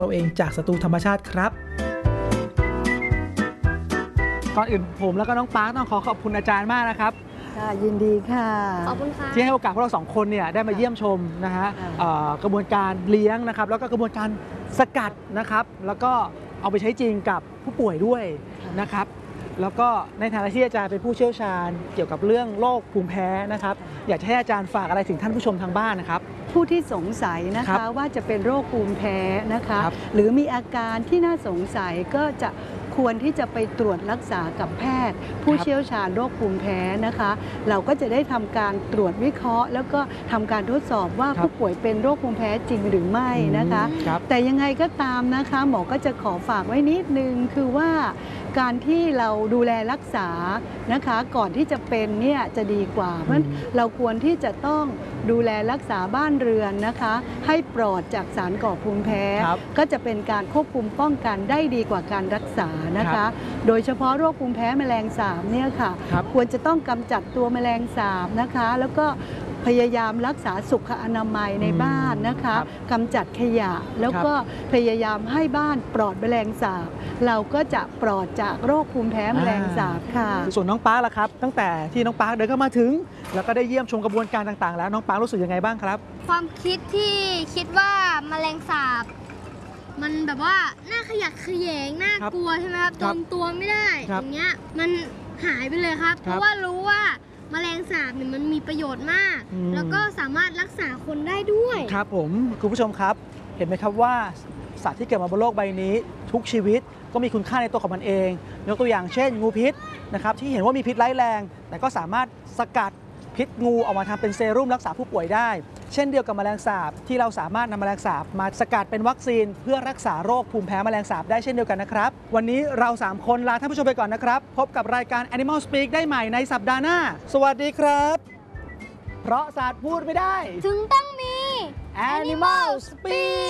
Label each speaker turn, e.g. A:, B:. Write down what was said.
A: เราเองจากศัตรูธรรมชาติครับก่อนอื่นผมแล้วก็น้องปาร์คต้องขอบคุณอาจารย์มากนะครับ
B: ค่ะยินดีค่ะ
C: ขอบคุณค่ะ
A: ที่ให้โอกาสพวกเราสองคนเนี่ยได้มาเยี่ยมชมนะฮะกระบวนการเลี้ยงนะครับแล้วก็กระบวนการสกัดนะครับแล้วก็เอาไปใช้จริงกับผู้ป่วยด้วยนะครับแล้วก็ในฐานะที่อาจารย์เป็นผู้เชี่ยวชาญเกี่ยวกับเรื่องโรคภูมิแพ้นะครับอยากจะให้อาจารย์ฝากอะไรถึงท่านผู้ชมทางบ้านนะครับ
B: ผู้ที่สงสัยนะคะว่าจะเป็นโรคภูมิแพ้นะคะหรือมีอาการที่น่าสงสัยก็จะควรที่จะไปตรวจรักษากับแพทย์ผู้เชี่ยวชาญโรคภูมิแพ้นะคะเราก็จะได้ทำการตรวจวิเคราะห์แล้วก็ทำการทดสอบว่าผู้ป่วยเป็นโรคภูมิแพ้จริงหรือไม่นะคะแต่ยังไงก็ตามนะคะหมอก็จะขอฝากไว้นิดนึงคือว่าการที่เราดูแลรักษานะคะก่อนที่จะเป็นเนี่ยจะดีกว่าเพราะฉะนั้นเราควรที่จะต้องดูแลรักษาบ้านเรือนนะคะให้ปลอดจากสารก่อภูมิแพ้ก็จะเป็นการควบคุมป้องกันได้ดีกว่าการรักษานะคะโดยเฉพาะโรคภูมิแพ้แมลงสาบเนี่ยค่ะควรจะต้องกำจัดตัวแมลงสาบนะคะแล้วก็พยายามรักษาสุขอนามัยในบ้านนะคะกำจัดขยะแล้วก็พยายามให้บ้านปลอดแมลงสาบเราก็จะปลอดจากโรคภูมิแพ้แมลงสาบค่ะ
A: ส่วนน้องปาร์คล่ะครับตั้งแต่ที่น้องปาร์คเดินเข้ามาถึงแล้วก็ได้เยี่ยมชมกระบวนการต่างๆแล้วน้องปาร์ครู้สึกยังไงบ้างครับ
C: ความคิดที่คิดว่าแมลงสาบมันแบบว่าน่าขยักเขยงน่ากลัวใช่ไหมครับโจมตัวไม่ได้อย่างเงี้ยมันหายไปเลยครับเพราะว่ารู้ว่าแมลงสาบเนี่ยมันมีประโยชน์มากแล้วก็สามารถรักษาคนได้ด้วย
A: ครับผมคุณผู้ชมครับเห็นไหมครับว่าสัตว์ที่เกิดมาบนโลกใบนี้ทุกชีวิตก็มีคุณค่าในตัวของมันเองยกตัวอย่างเช่นงูพิษนะครับที่เห็นว่ามีพิษร้ายแรงแต่ก็สามารถสกัดพิษงูออกมาทำเป็นเซรุ่มรักษาผู้ป่วยได้เช่นเดียวกับแมลงสาบที่เราสามารถนำแมลงสาบมาสกัดเป็นวัคซีนเพื่อรักษาโรคภูมิแพ้แมลงสาบได้เช่นเดียวกันนะครับวันนี้เรา3คนลาท่านผู้ชมไปก่อนนะครับพบกับรายการ Animal Speak ได้ใหม่ในสัปดาห์หน้าสวัสดีครับเพราะสัตว์พูดไม่ได้
C: ถึงต้องมี
A: Animal Speak